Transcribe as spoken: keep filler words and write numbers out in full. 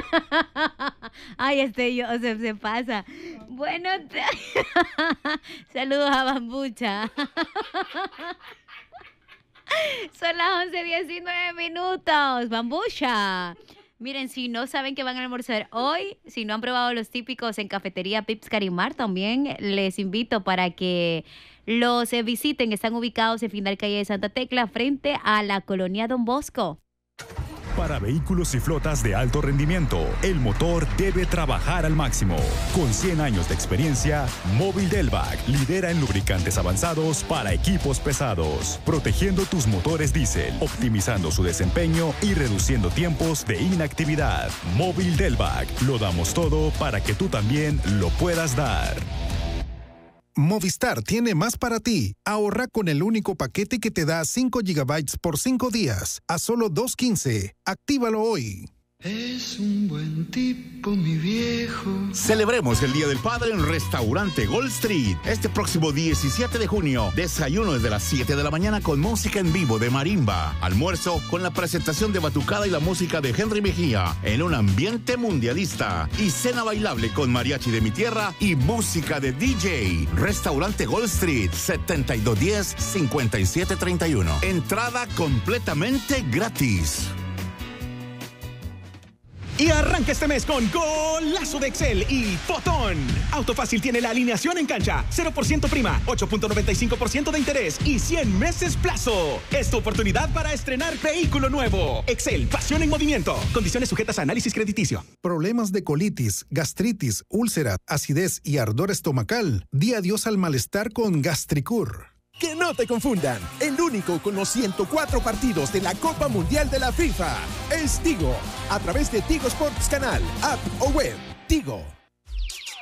Ay, este yo, se, se pasa. Bueno, te- saludos a Bambucha. Son las once diecinueve minutos. Bambucha. Miren, si no saben que van a almorzar hoy, si no han probado los típicos en Cafetería Pips Carimar, también les invito para que los eh, visiten. Están ubicados en Final Calle de Santa Tecla, frente a la Colonia Don Bosco. Para vehículos y flotas de alto rendimiento, el motor debe trabajar al máximo. Con cien años de experiencia, Móvil Delvac lidera en lubricantes avanzados para equipos pesados, protegiendo tus motores diésel, optimizando su desempeño y reduciendo tiempos de inactividad. Móvil Delvac, lo damos todo para que tú también lo puedas dar. Movistar tiene más para ti. Ahorra con el único paquete que te da cinco gigabytes por cinco días a solo dos quince. Actívalo hoy. Es un buen tipo, mi viejo. Celebremos el Día del Padre en Restaurante Gold Street. Este próximo diecisiete de junio, desayuno desde las siete de la mañana con música en vivo de marimba. Almuerzo con la presentación de batucada y la música de Henry Mejía en un ambiente mundialista. Y cena bailable con mariachi de mi tierra y música de D J. Restaurante Gold Street, setenta y dos diez, cincuenta y siete treinta y uno. Entrada completamente gratis. Y arranca este mes con golazo de Excel y Fotón. Autofácil tiene la alineación en cancha, cero por ciento prima, ocho punto noventa y cinco por ciento de interés y cien meses plazo. Es tu oportunidad para estrenar vehículo nuevo. Excel, pasión en movimiento. Condiciones sujetas a análisis crediticio. Problemas de colitis, gastritis, úlcera, acidez y ardor estomacal. Di adiós al malestar con Gastricur. Que no te confundan, el único con los ciento cuatro partidos de la Copa Mundial de la FIFA es Tigo, a través de Tigo Sports Canal, app o web. Tigo.